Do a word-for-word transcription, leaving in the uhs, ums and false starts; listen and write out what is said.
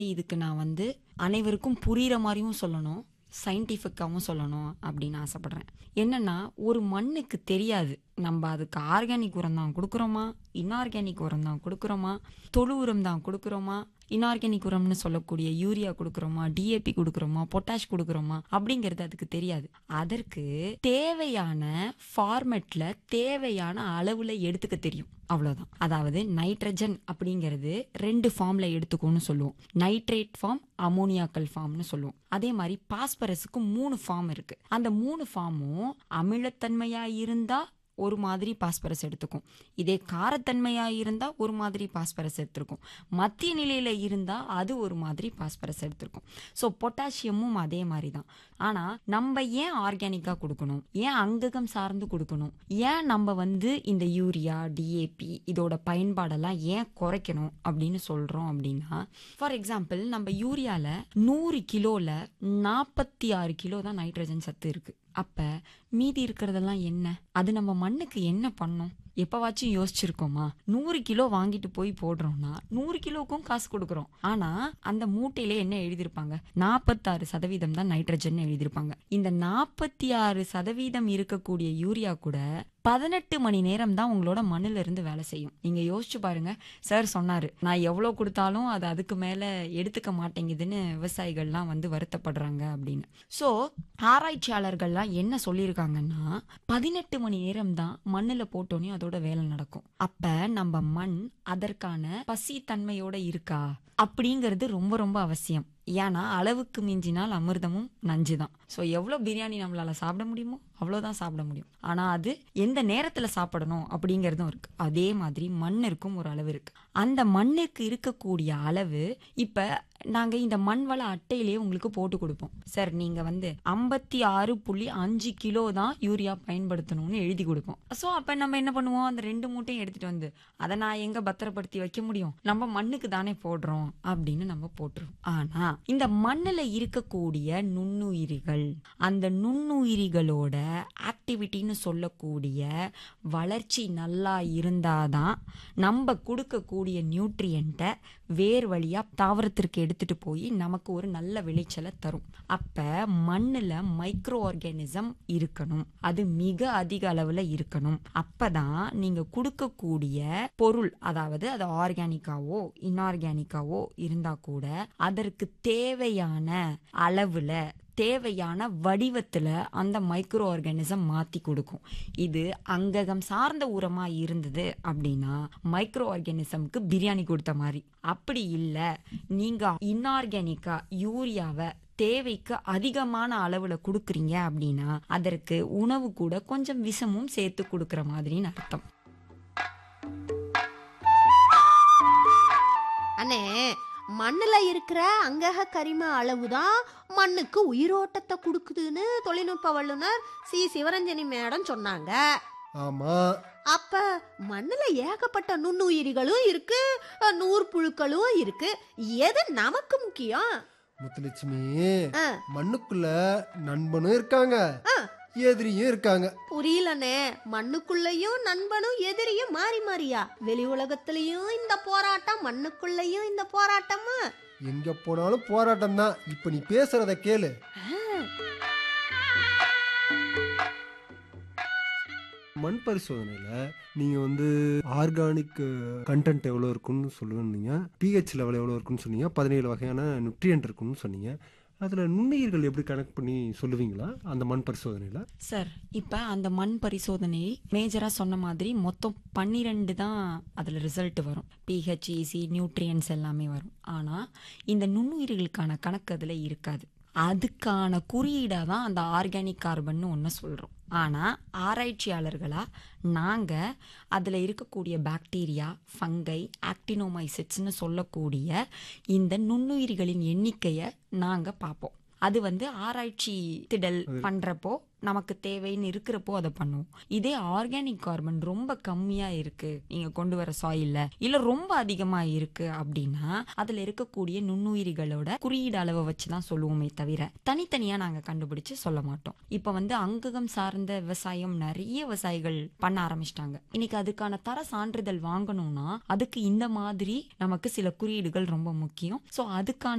இதுக்கு நான் வந்து அனைவருக்கும் புரிகிற மாதிரியும் சொல்லணும், சயின்டிஃபிக்காகவும் சொல்லணும் அப்படின்னு ஆசைப்படுறேன். என்னன்னா, ஒரு மண்ணுக்கு தெரியாது நம்ம அதுக்கு ஆர்கானிக் உரம் தான் கொடுக்குறோமா, இன்ஆர்கானிக் உரம் தான் கொடுக்குறோமா, தொழு உரம் தான் கொடுக்குறோமா, இன்ஆர்கானிக் உரம்னு சொல்லக்கூடிய யூரியா கொடுக்குறோமா, டிஏபி கொடுக்குறோமா, பொட்டாஷ் கொடுக்குறோமா அப்படிங்கிறது அதுக்கு தெரியாது. அதற்கு தேவையான ஃபார்மெட்ல தேவையான அளவுல எடுத்துக்க தெரியும், அவ்வளவுதான். அதாவது நைட்ரஜன் அப்படிங்கிறது ரெண்டு ஃபார்ம்ல எடுத்துக்கோன்னு சொல்லுவோம். நைட்ரேட் ஃபார்ம், அமோனியாக்கல் ஃபார்ம்னு சொல்லுவோம். அதே மாதிரி பாஸ்பரஸுக்கு மூணு ஃபார்ம் இருக்கு. அந்த மூணு ஃபார்மும் அமிலத்தன்மையா இருந்தா ஒரு மாதிரி பாஸ்பரஸ் எடுத்துக்கும், இதே காரத்தன்மையா இருந்தா ஒரு மாதிரி பாஸ்பரஸ் எடுத்துருக்கும், மத்திய நிலையில இருந்தா அது ஒரு மாதிரி பாஸ்பரஸ் எடுத்திருக்கும். ஸோ பொட்டாசியமும் அதே மாதிரி தான். ஆனா நம்ம ஏன் ஆர்கானிக்கா கொடுக்கணும், ஏன் அங்ககம் சார்ந்து கொடுக்கணும், ஏன் நம்ம வந்து இந்த யூரியா டிஏபி இதோட பயன்பாடெல்லாம் ஏன் குறைக்கணும் அப்படின்னு சொல்றோம் அப்படின்னா, ஃபார் எக்ஸாம்பிள் நம்ம யூரியால நூறு கிலோல நாற்பத்தி ஆறு கிலோ தான் நைட்ரஜன் சத்து இருக்கு. அப்ப மீதி இருக்கிறதெல்லாம் என்ன, அது நம்ம மண்ணுக்கு என்ன பண்ணும்? எப்பவாச்சும் யோசிச்சிருக்கோமா? நூறு கிலோ வாங்கிட்டு போய் போடுறோம்னா நூறு கிலோக்கும் காசு கொடுக்குறோம். ஆனா அந்த மூட்டையில என்ன எழுதியிருப்பாங்க, நாற்பத்தாறு சதவீதம் தான் நைட்ரஜன் எழுதியிருப்பாங்க. இந்த நாற்பத்தி ஆறு சதவீதம் இருக்கக்கூடிய யூரியா கூட பதினெட்டு மணி நேரம் தான் உங்களோட மண்ணுல இருந்து வேலை செய்யும். நீங்க யோசிச்சு பாருங்க. சார் சொன்னாரு, நான் எவ்வளவு கொடுத்தாலும் அது அதுக்கு மேல எடுத்துக்க மாட்டேங்குதுன்னு விவசாயிகள்லாம் வந்து வருத்தப்படுறாங்க அப்படின்னு. சோ ஆராய்ச்சியாளர்கள்லாம் என்ன சொல்லியிருக்காங்கன்னா, பதினெட்டு மணி நேரம் தான் மண்ணுல போட்டோன்னே அதோட வேலை நடக்கும். அப்ப நம்ம மண் அதற்கான பசி தன்மையோட இருக்கா அப்படிங்கிறது ரொம்ப ரொம்ப அவசியம். ஏன்னா அளவுக்கு மிஞ்சினால் அமிர்தமும் நஞ்சுதான். ஸோ எவ்வளோ பிரியாணி நம்மளால சாப்பிட முடியுமோ அவ்வளோதான் சாப்பிட முடியும். ஆனா அது எந்த நேரத்துல சாப்பிடணும் அப்படிங்கிறதும் இருக்கு. அதே மாதிரி மண்ணிற்கும் ஒரு அளவு இருக்கு. அந்த மண்ணுக்கு இருக்கக்கூடிய அளவு இப்ப நாங்க இந்த மண் வள அட்டையிலேயே உங்களுக்கு போட்டு கொடுப்போம். சார் நீங்க வந்து ஐம்பத்தி ஆறு புள்ளி அஞ்சு கிலோ தான் யூரியா பயன்படுத்தணும்னு எழுதி கொடுப்போம். ஸோ அப்ப நம்ம என்ன பண்ணுவோம், அந்த ரெண்டு மூட்டையும் எடுத்துட்டு வந்து அதை நான் எங்க பத்திரப்படுத்தி வைக்க முடியும், நம்ம மண்ணுக்கு தானே போடுறோம் அப்படின்னு நம்ம போட்டுருவோம். ஆனா இந்த மண்ணுல இருக்கக்கூடிய நுண்ணுயிரிகள், அந்த நுண்ணுயிரிகளோட ஆக்டிவிட்டின்னு சொல்லக்கூடிய வளர்ச்சி நல்லா இருந்தாதான் நம்ம கொடுக்கக்கூடிய நியூட்ரியன்ட்டை வேர் வழியா தாவரத்திற்கு எடுத்துட்டு போய் நமக்கு ஒரு நல்ல விளைச்சலை தரும். அப்ப மண்ணுல மைக்ரோ ஆர்கானிசம் இருக்கணும், அது மிக அதிக அளவுல இருக்கணும். அப்பதான் நீங்க கொடுக்கக்கூடிய பொருள், அதாவது அது ஆர்கானிக்காவோ இன்ஆர்கானிக்காவோ இருந்தா கூட அதற்கு தேவையான அளவுல தேவையான வடிவத்துல அந்த மைக்ரோ ஆர்கானிசம் மாத்தி கொடுக்கும். இது அங்ககம் சார்ந்த உரமா இருந்தது அப்படின்னா மைக்ரோ ஆர்கானிசம்க்கு பிரியாணி கொடுத்த மாதிரி. அப்படி இல்ல, நீங்க இன்ஆர்கானிக்கா யூரியாவை தேவைக்கு அதிகமான அளவுல கொடுக்குறீங்க அப்படின்னா அதற்கு உணவு கூட கொஞ்சம் விஷமும் சேர்த்து கொடுக்கற மாதிரின்னு அர்த்தம். அண்ணே, மண்ணுல இருக்கிற அங்கக கரிம அளவுதான் மண்ணுக்கு உயிரோட்டத்தை கொடுக்குதுன்னு தொழில்நுட்ப வல்லுநர் சி சிவரஞ்சனி மேடம் சொன்னாங்க. ஆமா. அப்ப மண்ணுல ஏகப்பட்ட நுண்ணுயிரிகளும் இருக்கு, நூற்புழுக்களும் இருக்கு. எது நமக்கு முக்கியம்? முத்துலட்சுமி, மண்ணுக்குள்ள நண்பனும் இருக்காங்க, எதிரியும் இருக்காங்க. புரியலனே, மண்ணுக்குள்ளயும் நண்பனும் எதிரியும் மாறி மாறியா? வெளி உலகத்திலயும் இந்த போராட்டம், மண்ணுக்குள்ளயும் இந்த போராட்டமா? எங்க போனாலும் போராட்டம் தான். இப்ப நீ பேசுறத கேளு. மண் பரிசோதனையில நீங்க வந்து ஆர்கானிக் கண்டென்ட் எவ்வளவு இருக்குன்னு சொல்லுவீங்க, பிஹெச் லெவல் எவ்வளவு இருக்குன்னு சொன்னீங்க, பதினேழு வகையான நியூட்ரியன்ட் இருக்குன்னு சொன்னீங்க. அதுல நுண்ணுயிர்கள் எப்படி கனெக்ட் பண்ணி சொல்லுவீங்களா அந்த மண் பரிசோதனையில? சார் இப்ப அந்த மண் பரிசோதனை மேஜரா சொன்ன மாதிரி மொத்தம் பன்னிரெண்டு தான் அதுல ரிசல்ட் வரும். பிஹெச், இசி, நியூட்ரியன்ஸ் எல்லாமே வரும். ஆனா இந்த நுண்ணுயிர்களுக்கான கணக்கு அதுல இருக்காது. அதுக்கான குறியீடா தான் அந்த ஆர்கானிக் கார்பன் ஒன்னு சொல்றோம். ஆனா ஆராய்ச்சியாளர்களா நாங்க அதுல இருக்கக்கூடிய பாக்டீரியா, ஃபங்கை, ஆக்டினோமைசிட்ஸ்னு சொல்லக்கூடிய இந்த நுண்ணுயிரிகளின் எண்ணிக்கையை நாங்க பார்ப்போம். அது வந்து ஆராய்ச்சி திடல் பண்றப்போ நமக்கு தேவைன்னு இருக்கிறப்போ அதை பண்ணுவோம். இதே ஆர்கானிக் கார்பன் ரொம்ப கம்மியா இருக்கு நீங்க கொண்டு வர சாயில்ல, இல்ல ரொம்ப அதிகமா இருக்கு அப்படின்னா அதுல இருக்கக்கூடிய நுண்ணுயிரிகளோட குறியீடு அளவை வச்சுதான் சொல்லுவோமே தவிர தனித்தனியா நாங்க கண்டுபிடிச்சு சொல்ல மாட்டோம். இப்ப வந்து அங்ககம் சார்ந்த விவசாயம் நிறைய விவசாயிகள் பண்ண ஆரம்பிச்சிட்டாங்க. இன்னைக்கு அதுக்கான தர சான்றிதழ் வாங்கணும்னா அதுக்கு இந்த மாதிரி நமக்கு சில குறியீடுகள் ரொம்ப முக்கியம். சோ அதுக்கான